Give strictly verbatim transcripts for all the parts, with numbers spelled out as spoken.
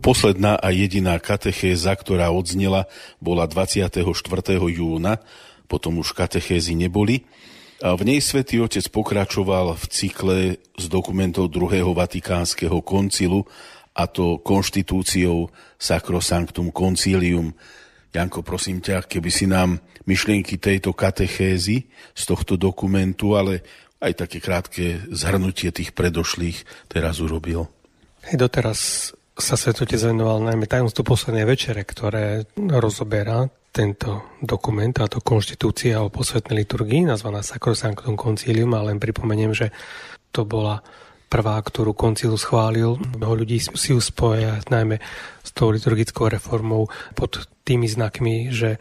Posledná a jediná katechéza, ktorá odznela, bola dvadsiateho štvrtého júna, potom už katechézy neboli. A v nej Svätý Otec pokračoval v cykle z dokumentov druhého Vatikánskeho koncilu, a to konštitúciou Sacrosanctum Concilium. Janko, prosím ťa, keby si nám myšlienky tejto katechézy z tohto dokumentu, ale aj také krátke zhrnutie tých predošlých teraz urobil. Hej, doteraz sa Svätý Otec venoval najmä tajomstvu poslednej večere, ktoré rozoberá tento dokument, táto konštitúcia o posvetnej liturgii, nazvaná Sacrosanctum Concilium, a len pripomeniem, že to bola prvá, ktorú koncil schválil. Mnoho ľudí si ju spoja najmä s tou liturgickou reformou pod tými znakmi, že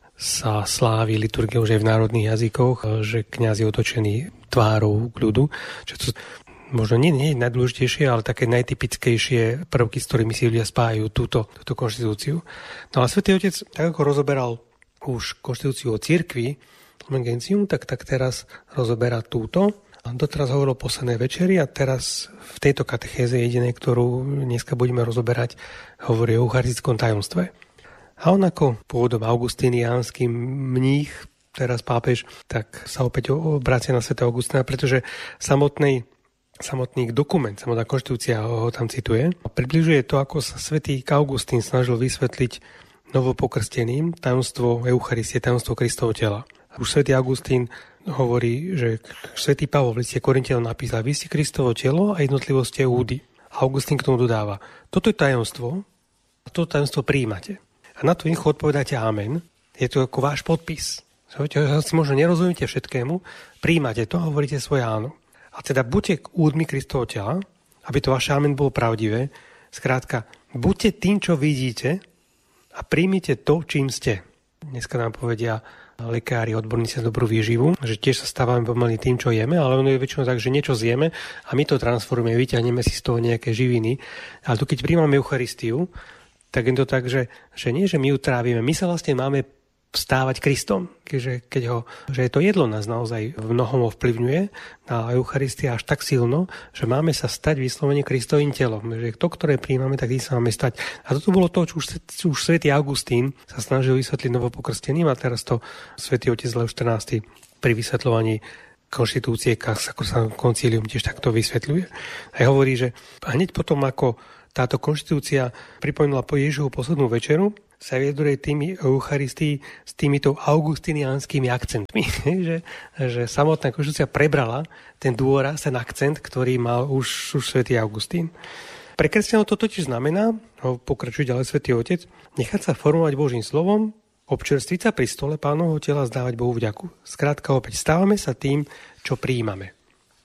sa slávi liturgia už aj v národných jazykoch, že kňaz je otočený tvárou k ľudu. Čo to možno nie, nie je najdôležitejšie, ale také najtypickejšie prvky, s ktorými si ľudia spájajú túto, túto konštitúciu. No a Svätý Otec, tak ako rozoberal už konštitúciu o cirkvi, Lumen Gentium, tak, tak teraz rozoberá túto. Doteraz hovoril o poslednej večeri a teraz v tejto katechéze jedinej, ktorú dneska budeme rozoberať, hovorí o eucharistickom tajomstve. A on ako pôvodom augustiniánsky mních, teraz pápež, tak sa opäť obracia na svätého Augustína, pretože samotný, samotný dokument, samotná konštitúcia ho tam cituje. Približuje to, ako sa svätý Augustín snažil vysvetliť novopokrsteným tajomstvo Eucharistie, tajomstvo Kristovho tela. Už svätý Augustín hovorí, že svätý Pavol v liste Korinťanom napísal: vy ste Kristovo telo a jednotlivosť ste údy. A Augustín k tomu dodáva: toto je tajomstvo a toto tajomstvo prijímate. A na to jednoducho odpovedáte amen. Je to ako váš podpis. Si možno nerozumiete všetkému, prijímate to a hovoríte svoje áno. A teda buďte údmi Kristovho tela, aby to vaše amen bolo pravdivé. Skrátka, buďte tým, čo vidíte, a príjmite to, čím ste. Dneska nám povedia lekári, odborníci na dobrú výživu, že tiež sa stávame pomaly tým, čo jeme, ale ono je väčšinou tak, že niečo zjeme a my to transformujeme, vyťahneme si z toho nejaké živiny. Ale tu, keď príjmame Eucharistiu, tak je to tak, že, že nie, že my ju trávime, my sa vlastne máme stávať Kristom. Keďže, keď ho, že to jedlo nás naozaj v mnohom ovplyvňuje a Eucharistia až tak silno, že máme sa stať vyslovene Kristovým telom. Že to, ktoré príjmame, tak tým sa máme stať. A toto bolo to, čo už, už svätý Augustín sa snažil vysvetliť novopokrsteným, a teraz to svätý Otec Lev štrnásty pri vysvetľovaní konštitúcie Sacrosanctum Concilium tiež takto vysvetľuje. A hovorí, že hneď potom, ako táto konštitúcia pripomínala po Ježišovu poslednú večeru, sa vyjadruje tými Eucharistii s týmito augustiniánskymi akcentmi. že, že samotná konštitúcia prebrala ten dôraz, ten akcent, ktorý mal už, už svätý Augustín. Pre kresťanov to totiž znamená, pokračuje ďalej svätý Otec, nechať sa formovať Božím slovom, občerstviť sa pri stole Pánovho tela, zdávať Bohu vďaku. Skrátka opäť, stávame sa tým, čo prijímame.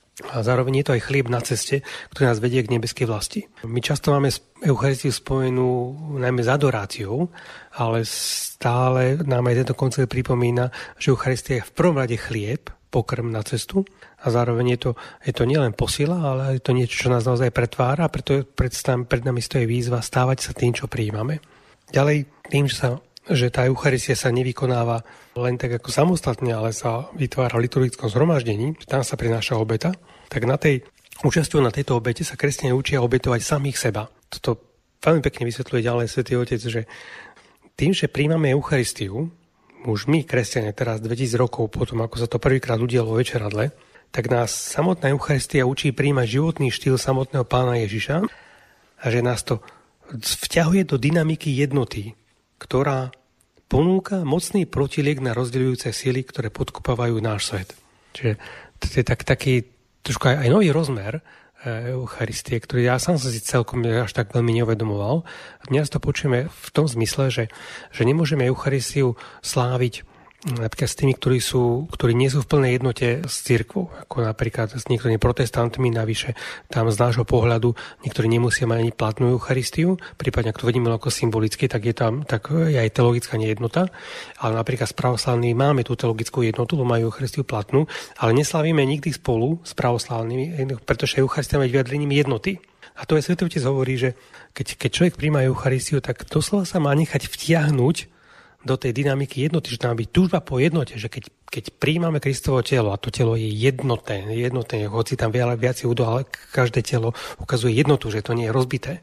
A zároveň je to aj chlieb na ceste, ktorý nás vedie k nebeskej vlasti. My často máme Eucharistiu spojenú najmä s adoráciou, ale stále nám aj tento koncil pripomína, že Eucharistia je v prvom rade chlieb, pokrm na cestu, a zároveň je to, je to nielen posila, ale je to niečo, čo nás naozaj pretvára, a preto pred, pred nami stojí výzva stávať sa tým, čo prijímame. Ďalej, tým, že sa že tá Eucharistia sa nevykonáva len tak ako samostatne, ale sa vytvára v liturgickom zhromaždení, tam sa prináša obeta, tak na tej účasťou na tejto obete sa kresťania učia obetovať samých seba. Toto veľmi pekne vysvetľuje ďalej svätý Otec, že tým, že príjmame Eucharistiu, už my, kresťania, teraz dvetisíc rokov potom, ako sa to prvýkrát udialo vo večeradle, tak nás samotná Eucharistia učí príjmať životný štýl samotného Pána Ježiša a že nás to vťahuje do dynamiky jednoty, ktorá ponúka mocný protiliek na rozdeľujúce sily, ktoré podkopávajú náš svet. Čiže to je tak, taký trošku aj, aj nový rozmer Eucharistie, ktorý ja sám sa si celkom až tak veľmi neuvedomoval. Dnes to počujeme v tom zmysle, že, že nemôžeme Eucharistiu sláviť napríklad s tými, ktorí, sú, ktorí nie sú v plnej jednote s cirkvou, ako napríklad s niektorými protestantmi, navyše tam z nášho pohľadu niektorí nemusia mať ani platnú Eucharistiu, prípadne ak to vedíme ako symbolicky, tak je tam tak je aj teologická nejednota, ale napríklad s pravoslavnými máme tú teologickú jednotu, lebo majú Eucharistiu platnú, ale neslavíme nikdy spolu s pravoslavnými, pretože Eucharistia je vyjadrením jednoty. A to je Svätý Otec hovorí, že keď, keď človek príjma Eucharistiu, tak doslova sa má nechať vtiahnuť do tej dynamiky jednoty, že tam byť túžba po jednote, že keď, keď príjmame Kristovo telo, a to telo je jednotné, jednotné, hoci tam viac viac údov, ale každé telo ukazuje jednotu, že to nie je rozbité,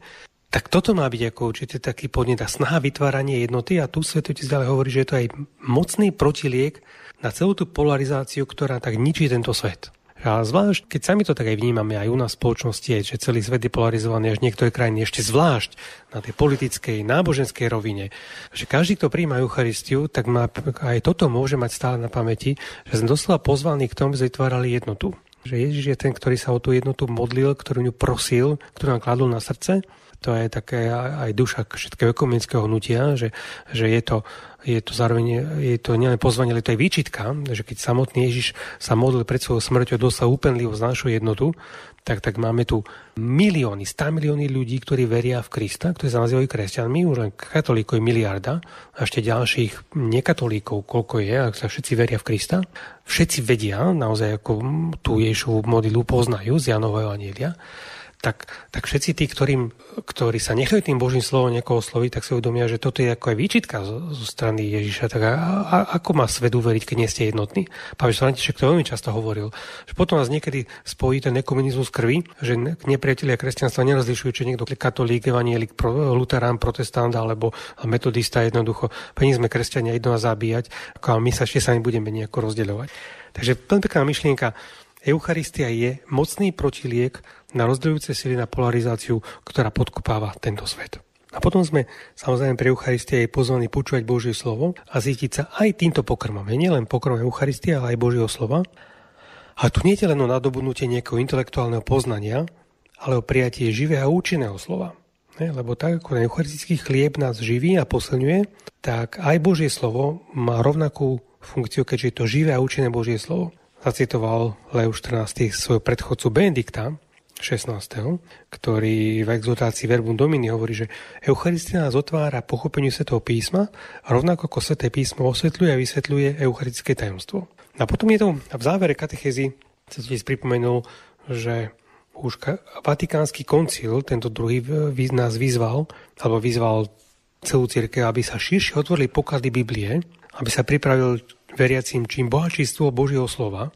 Tak toto má byť ako určite taký podnet a snaha vytváranie jednoty a tu Svätý Otec ďalej hovorí, že je to aj mocný protiliek na celú tú polarizáciu, ktorá tak ničí tento svet. A zvlášť, keď sami to tak aj vnímame aj u nás v spoločnosti, že celý svet je polarizovaný, až niektoré krajiny ešte zvlášť na tej politickej, náboženskej rovine, že každý, kto prijíma Eucharistiu, tak má, aj toto môže mať stále na pamäti, že sme doslova pozvaní k tomu, že vytvárali jednotu. Že Ježiš je ten, ktorý sa o tú jednotu modlil, ktorú ňu prosil, ktorú nám kladol na srdce. To je také aj duša všetkého ekumenického hnutia, že, že je to, je to zároveň, je to nielen pozvanie, ale to aj výčitka, že keď samotný Ježiš sa modlil pred svojou smrťou a dostal úpenlivo z našu jednotu, tak, tak máme tu milióny, stá milióny ľudí, ktorí veria v Krista, ktorí sa nazývajú kresťanmi, už len katolíkov je miliarda, a ešte ďalších nekatolíkov, koľko je, ak sa všetci veria v Krista. Všetci vedia, naozaj ako tú Ježišovu modlitbu poznajú z Jánovho evanjelia. Tak, tak všetci tí, ktorým, ktorí sa nechajú tým Božím slovom niekoho osloviť, tak si uvedomia, že toto je ako aj výčitka zo, zo strany Ježiša. Tak a, a, ako má svet uveriť, keď nie ste jednotní? Pápež František to veľmi často hovoril, že potom nás niekedy spojí ten ekumenizmus krvi, že nepriatelia kresťanstva nerozlišujú, či niekto katolík, evanjelik, luterán, protestant alebo metodista jednoducho. My sme kresťania, idú nás zabíjať, ako my sa ešte sami budeme nejako rozdeľovať. Takže veľmi pekná myšlienka. Eucharistia je mocný protiliek na rozdeľujúce sily, na polarizáciu, ktorá podkopáva tento svet. A potom sme samozrejme pri Eucharistii aj pozvaní počúvať Božie slovo a cítiť sa aj týmto pokrmom. Nie len pokrmom Eucharistie, ale aj Božieho slova. A tu nie je len o nadobudnutie nejakého intelektuálneho poznania, ale o prijatie živého a účinného slova. Ne? Lebo tak, ako eucharistický chlieb nás živí a posilňuje, tak aj Božie slovo má rovnakú funkciu, keďže je to živé a účinné Božie slovo. Zacitoval Leo štrnásty svojho predchodcu Benedikta šestnásteho, ktorý v exhortácii Verbum Domini hovorí, že Eucharistia nás otvára pochopeniu Svätého písma, rovnako ako Sväté písmo osvetľuje a vysvetľuje eucharistické tajomstvo. A potom je to v závere katechézy, sa tiež pripomenul, že už Vatikánsky koncil, tento druhý nás vyzval, alebo vyzval celú cirkev, aby sa širšie otvorili poklady Biblie, aby sa pripravil veriacím čím bohatšístvo Božieho slova.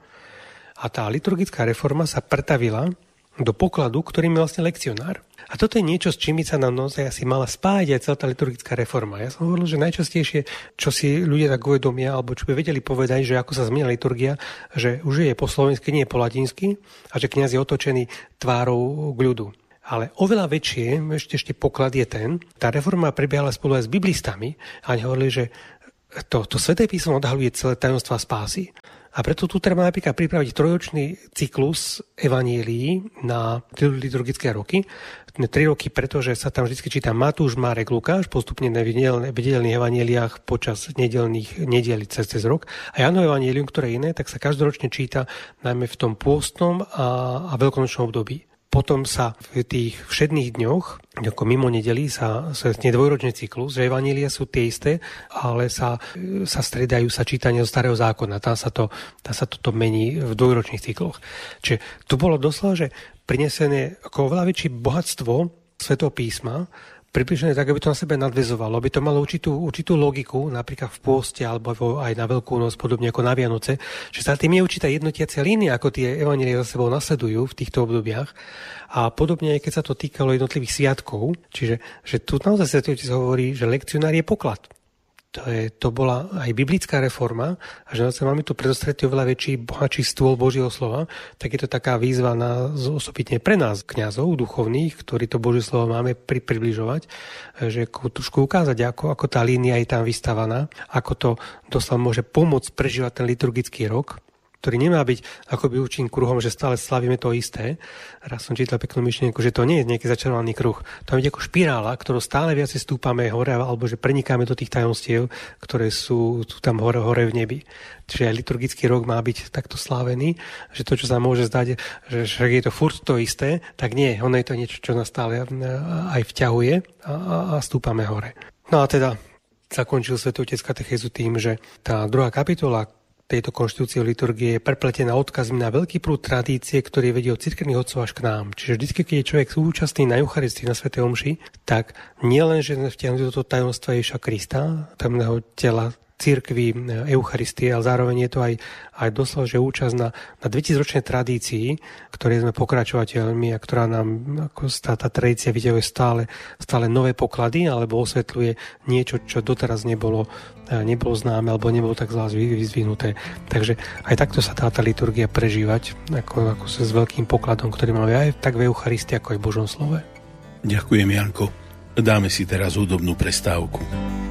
A tá liturgická reforma sa pretavila do pokladu, ktorým je vlastne lekcionár. A toto je niečo, s čím by sa nám naozaj asi mala spájať aj celá tá liturgická reforma. Ja som hovoril, že najčastejšie, čo si ľudia tak uvedomia, alebo čo by vedeli povedať, že ako sa zmenia liturgia, že už je po slovensky, nie je po latinsky, a že kňaz je otočený tvárou k ľudu. Ale oveľa väčšie, ešte, ešte poklad je ten, tá reforma prebiehala spolu aj s biblistami a oni hovorili, že to, to Sväté písmo odhaľuje celé tajomstvá spásy. A preto tu treba napríklad pripraviť trojročný cyklus evanjelií na liturgické roky. Tri roky, pretože sa tam vždy číta Matúš, Marek, Lukáš, postupne v nedeľných evanjeliách počas nedeľných nedielí cez, cez rok. A Jánovo evanjelium, ktoré je iné, tak sa každoročne číta najmä v tom pôstnom a, a veľkonočnom období. Potom sa v tých všedných dňoch, ako mimo nedelí, sa, sa dvojročný cyklus, že evanjelia sú tie isté, ale sa, sa stredajú sa čítanie zo Starého zákona. Tam sa, to, tam sa toto mení v dvojročných cykloch. Čiže tu bolo doslova, že prinesené ako oveľa väčšie bohatstvo Svätého písma, približené tak, aby to na sebe nadväzovalo, aby to malo určitú, určitú logiku, napríklad v pôste alebo aj na Veľkú noc, podobne ako na Vianoce, že sa tým je určitá jednotiacia línia, ako tie evanjelie za sebou nasledujú v týchto obdobiach. A podobne aj keď sa to týkalo jednotlivých sviatkov, čiže že tu naozaj Svätý Otec hovorí, že lekcionár je poklad. To, je, to bola aj biblická reforma a že naozaj máme tu predostretý oveľa väčší, bohatší stôl Božieho slova, tak je to taká výzva na, osobitne pre nás, kňazov, duchovných, ktorí to Božie slovo máme pri, približovať, že trošku ukázať, ako, ako tá línia je tam vystavaná, ako to doslova môže pomôcť prežívať ten liturgický rok, ktorý nemá byť akoby určitým kruhom, že stále slavíme to isté. Raz som čítal peknú myšlienku, že to nie je nejaký začarovaný kruh. To je ako špirála, ktorú stále viac stúpame hore, alebo že prenikáme do tých tajomstiev, ktoré sú tu tam hore, hore v nebi. Čiže aj liturgický rok má byť takto slávený, že to, čo sa môže zdať, že však je to furt to isté, tak nie, ono je to niečo, čo nás stále aj vťahuje a, a stúpame hore. No a teda zakončil Svätý Otec katechézu tým, že tá druhá kapitola tejto konštitúcie liturgie je prepletená odkazmi na veľký prúd tradície, ktorý vedie od cirkevných otcov až k nám. Čiže vždy, keď je človek účastný na Eucharistii, na svätej omši, tak nie len, že sme vtiahnutí do toho tajomstva Ježiša Krista, tajomného tela cirkvi Eucharistie, ale zároveň je to aj, aj doslova, že účasť na, na dvetisícročnej tradícii, ktorej sme pokračovateľmi a ktorá nám, ako tá, tá tradícia vyťahuje stále, stále nové poklady, alebo osvetľuje niečo, čo doteraz nebolo, nebolo známe, alebo nebolo tak zvlášť vyzvinuté. Takže aj takto sa dá tá liturgia prežívať, ako, ako sa s veľkým pokladom, ktorý máme aj tak v Eucharistii, ako aj v Božom slove. Ďakujem, Janko. Dáme si teraz hudobnú prestávku.